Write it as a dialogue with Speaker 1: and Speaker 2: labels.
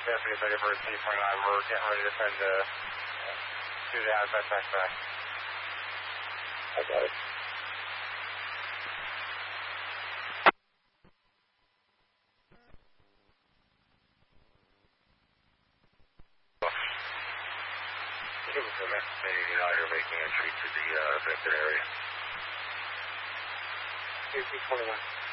Speaker 1: Deputy Thunderbird 1029, we're getting ready to send to the outside back.
Speaker 2: I got it.
Speaker 1: Give us a message saying you're making entry to the affected area. 1821.